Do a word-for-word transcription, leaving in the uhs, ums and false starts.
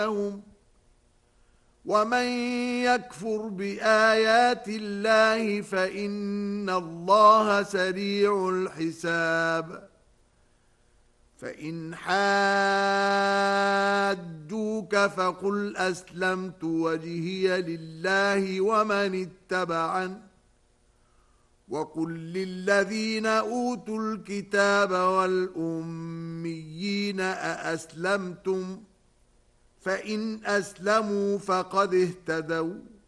لهم ومن يكفر بآيات الله فإن الله سريع الحساب فإن حاجوك فقل أسلمت وجهي لله ومن اتبعني وقل للذين أوتوا الكتاب والأميين أأسلمتم فإن أسلموا فقد اهتدوا